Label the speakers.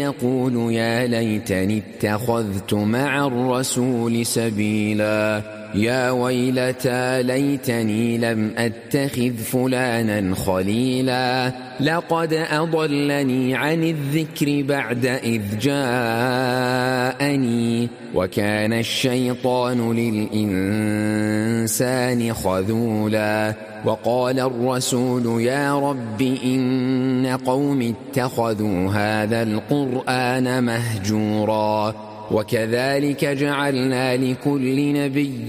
Speaker 1: يقول يا ليتني اتخذت مع الرسول سبيلا يا ويلتى ليتني لم أتخذ فلانا خليلا لقد أضلني عن الذكر بعد إذ جاءني وكان الشيطان للإنسان خذولا وقال الرسول يا رب إن قوم اتخذوا هذا القرآن مهجورا وكذلك جعلنا لكل نبي